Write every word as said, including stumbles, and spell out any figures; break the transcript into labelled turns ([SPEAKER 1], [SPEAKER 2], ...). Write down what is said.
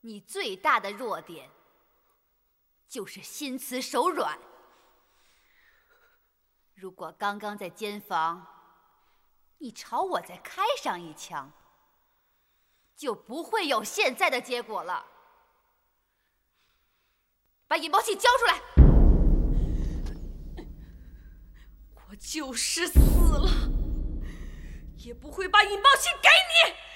[SPEAKER 1] 你最大的弱点就是心慈手软。如果刚刚在监房，你朝我再开上一枪，就不会有现在的结果了。把引爆器交出来！
[SPEAKER 2] 我就是死了，也不会把引爆器给你。